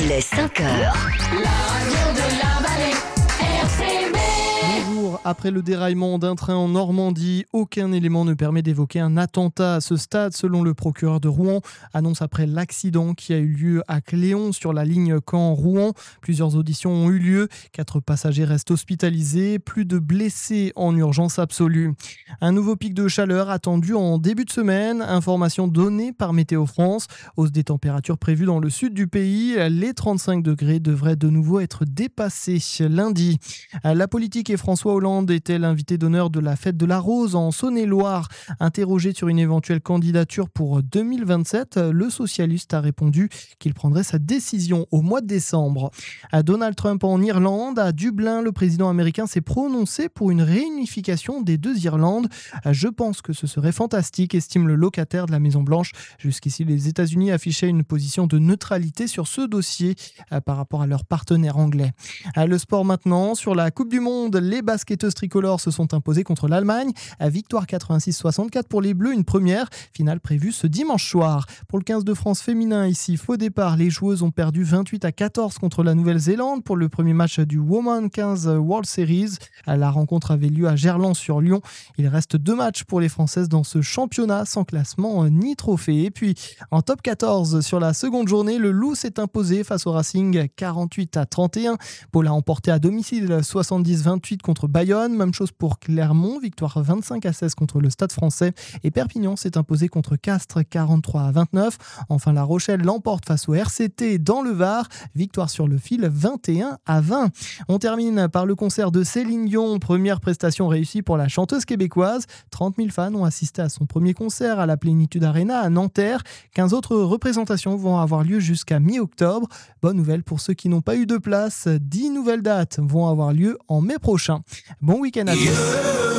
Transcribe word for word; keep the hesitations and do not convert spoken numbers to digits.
Il est cinq heures. La radio de la vallée, R C B. Bonjour. Après le déraillement d'un train en Normandie, aucun élément ne permet d'évoquer un attentat à ce stade, selon le procureur de Rouen. Annonce après l'accident qui a eu lieu à Cléon sur la ligne Caen-Rouen. Plusieurs auditions ont eu lieu. Quatre passagers restent hospitalisés. Plus de blessés en urgence absolue. Un nouveau pic de chaleur attendu en début de semaine. Information donnée par Météo France. Hausse des températures prévues dans le sud du pays. Les trente-cinq degrés devraient de nouveau être dépassés lundi. La politique et François Hollande était l'invité d'honneur de la fête de la Rose en Saône-et-Loire. Interrogé sur une éventuelle candidature pour deux mille vingt-sept, le socialiste a répondu qu'il prendrait sa décision au mois de décembre. À Donald Trump en Irlande, à Dublin, le président américain s'est prononcé pour une réunification des deux Irlandes. Je pense que ce serait fantastique, estime le locataire de la Maison-Blanche. Jusqu'ici, les États-Unis affichaient une position de neutralité sur ce dossier par rapport à leur partenaire anglais. Le sport maintenant, sur la Coupe du Monde, les basketteuses tricolores se sont imposées contre l'Allemagne. Victoire quatre-vingt-six soixante-quatre pour les Bleus, une première finale prévue ce dimanche soir. Pour le quinze de France féminin, ici, faux départ, les joueuses ont perdu vingt-huit à quatorze contre la Nouvelle-Zélande pour le premier match du Women quinze World Series. La rencontre avait lieu à Gerland-sur-Lyon. Il reste deux matchs pour les Françaises dans ce championnat sans classement ni trophée. Et puis, en top quatorze, sur la seconde journée, le Loup s'est imposé face au Racing quarante-huit à trente et un. Pau a emporté à domicile soixante-dix vingt-huit contre Bayonne. Même chose pour Clermont, victoire vingt-cinq à seize contre le Stade français. Et Perpignan s'est imposé contre Castres quarante-trois à vingt-neuf. Enfin, La Rochelle l'emporte face au R C T dans le Var. Victoire sur le fil vingt et un à vingt. On termine par le concert de Céline Dion. Première prestation réussie pour la chanteuse québécoise. trente mille fans ont assisté à son premier concert à la Plénitude Arena à Nanterre. quinze autres représentations vont avoir lieu jusqu'à mi-octobre. Bonne nouvelle pour ceux qui n'ont pas eu de place. dix nouvelles dates vont avoir lieu en mai prochain. Bon week-end à tous.